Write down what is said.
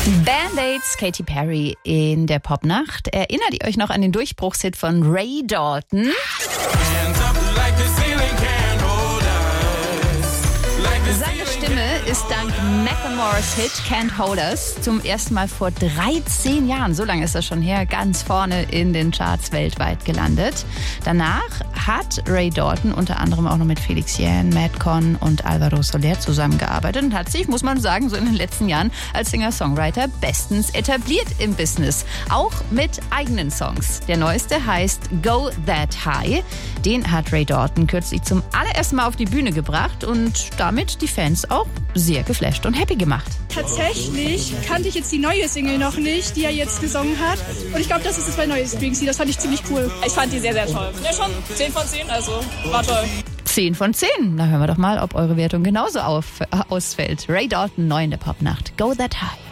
Band-Aids, Katy Perry in der Popnacht. Erinnert ihr euch noch an den Durchbruchshit von Ray Dalton? Seine Stimme ist dank Macklemores Hit Can't Hold Us zum ersten Mal vor 13 Jahren, so lange ist das schon her, ganz vorne in den Charts weltweit gelandet. Danach hat Ray Dalton unter anderem auch noch mit Felix Jähn, Madcon und Alvaro Soler zusammengearbeitet und hat sich, muss man sagen, so in den letzten Jahren als Singer-Songwriter bestens etabliert im Business. Auch mit eigenen Songs. Der neueste heißt Go That High. Den hat Ray Dalton kürzlich zum allerersten Mal auf die Bühne gebracht und damit die Fans auch sehr geflasht und happy gemacht. Tatsächlich kannte ich jetzt die neue Single noch nicht, die er jetzt gesungen hat. Und ich glaube, das ist das neue Springsteen. Das fand ich ziemlich cool. Ich fand die sehr, sehr toll. Ja, schon 10 von 10, also war toll. 10 von 10. Na, hören wir doch mal, ob eure Wertung genauso ausfällt. Ray Dalton, neu in der Popnacht. Go That High.